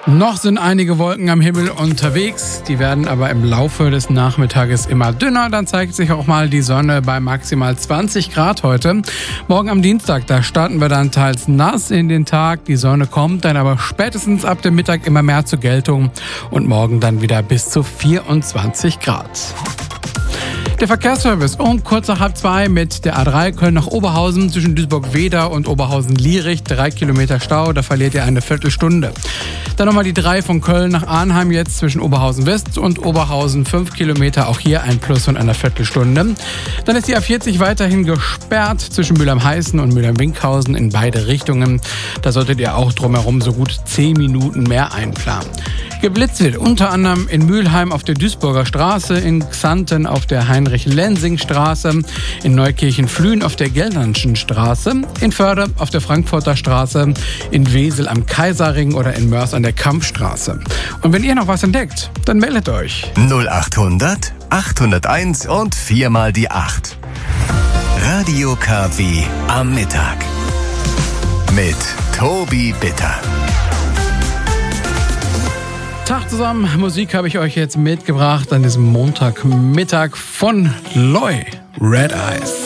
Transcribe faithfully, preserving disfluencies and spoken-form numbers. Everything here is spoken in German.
Noch sind einige Wolken am Himmel unterwegs, die werden aber im Laufe des Nachmittages immer dünner. Dann zeigt sich auch mal die Sonne bei maximal zwanzig Grad heute. Morgen am Dienstag, da starten wir dann teils nass in den Tag. Die Sonne kommt dann aber spätestens ab dem Mittag immer mehr zur Geltung und morgen dann wieder bis zu vierundzwanzig Grad. Der Verkehrsservice um kurz nach halb zwei mit der A drei Köln nach Oberhausen zwischen Duisburg-Wedau und Oberhausen-Lierich. Drei Kilometer Stau, da verliert ihr eine Viertelstunde. Dann nochmal die drei von Köln nach Arnheim jetzt zwischen Oberhausen-West und Oberhausen. Fünf Kilometer, auch hier ein Plus von einer Viertelstunde. Dann ist die A vierzig weiterhin gesperrt zwischen Mülheim-Heißen und Mülheim-Winkhausen in beide Richtungen. Da solltet ihr auch drumherum so gut zehn Minuten mehr einplanen. Geblitzt wird unter anderem in Mülheim auf der Duisburger Straße, in Xanten auf der Heinrich-Lensing-Straße, in Neukirchen-Flühen auf der Geldernschen Straße, in Förde auf der Frankfurter Straße, in Wesel am Kaiserring oder in Mörs an der Kampfstraße. Und wenn ihr noch was entdeckt, dann meldet euch. null achthundert achthunderteins und viermal die acht. Radio K W am Mittag. Mit Tobi Bitter. Tag zusammen, Musik habe ich euch jetzt mitgebracht an diesem Montagmittag von Loy, Red Eyes.